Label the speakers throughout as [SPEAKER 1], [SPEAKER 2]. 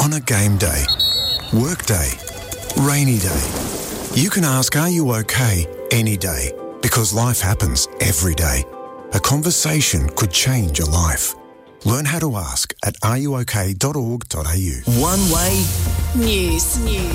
[SPEAKER 1] On a game day, work day, rainy day, you can ask, are you okay, any day, because life happens every day. A conversation could change your life. Learn how to ask at areyouok.org.au.
[SPEAKER 2] One Way
[SPEAKER 3] News.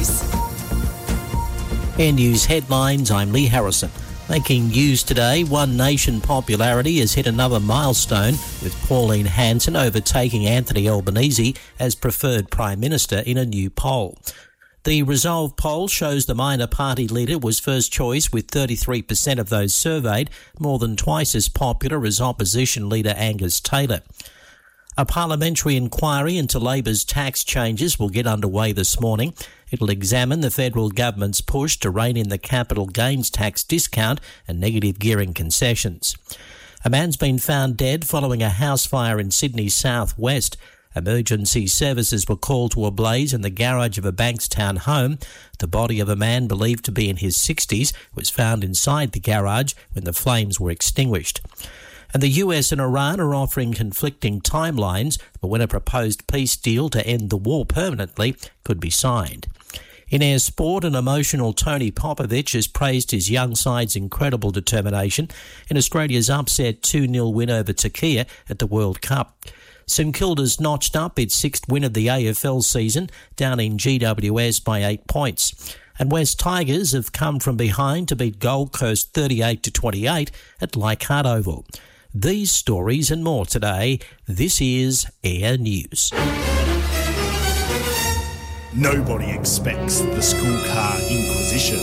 [SPEAKER 4] Air News headlines, I'm Lee Harrison. Making news today, One Nation popularity has hit another milestone, with Pauline Hanson overtaking Anthony Albanese as preferred Prime Minister in a new poll. The Resolve poll shows the minor party leader was first choice with 33% of those surveyed, more than twice as popular as opposition leader Angus Taylor. A parliamentary inquiry into Labor's tax changes will get underway this morning. It'll examine the federal government's push to rein in the capital gains tax discount and negative gearing concessions. A man's been found dead following a house fire in Sydney's southwest. Emergency services were called to a blaze in the garage of a Bankstown home. The body of a man believed to be in his 60s was found inside the garage when the flames were extinguished. And the US and Iran are offering conflicting timelines for when a proposed peace deal to end the war permanently could be signed. In air sport, an emotional Tony Popovich has praised his young side's incredible determination in Australia's upset 2-0 win over Turkey at the World Cup. St Kilda's notched up its sixth win of the AFL season, down in GWS by 8 points. And West Tigers have come from behind to beat Gold Coast 38-28 at Leichhardt Oval. These stories and more today. This is Air News.
[SPEAKER 5] Nobody expects the school car inquisition.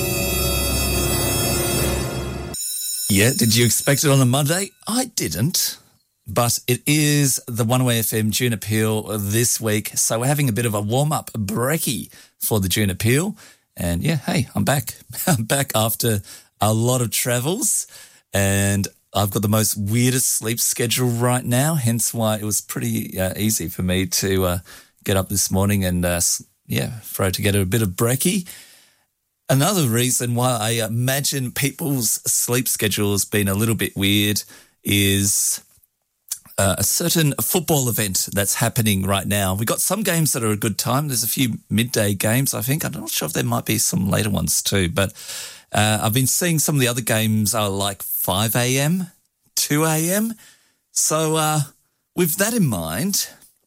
[SPEAKER 2] Yeah, did you expect it on a Monday? I didn't. But it is the One Way FM June Appeal this week. So we're having a bit of a warm-up brekkie for the June Appeal. And yeah, hey, I'm back. I'm back after a lot of travels. And I've got the most weirdest sleep schedule right now, hence why it was pretty easy for me to get up this morning and, throw together a bit of brekkie. Another reason why I imagine people's sleep schedule has been a little bit weird is a certain football event that's happening right now. We've got some games that are a good time. There's a few midday games, I think. I'm not sure if there might be some later ones too, but I've been seeing some of the other games are like 5 a.m., 2 a.m. So with that in mind,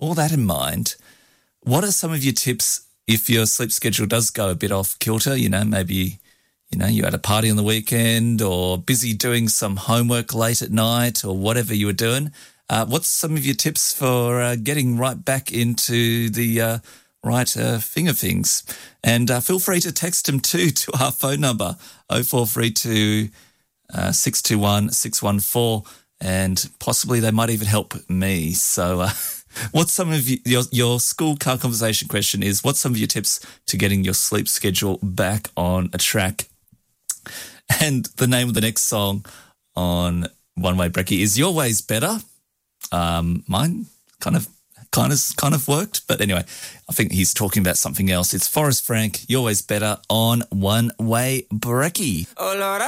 [SPEAKER 2] what are some of your tips if your sleep schedule does go a bit off kilter? Maybe you had a party on the weekend or busy doing some homework late at night or whatever you were doing. What's some of your tips for getting right back into the right thing of things? And feel free to text them too to our phone number 0432 621 614, and possibly they might even help me. So what's some of your school car conversation question is, what's some of your tips to getting your sleep schedule back on a track? And the name of the next song on One Way Brekkie is Your Way's Better. Mine kind of worked, but anyway, I think he's talking about something else. It's Forrest Frank, Your Way's Better on One Way Brekkie. Oh Lord,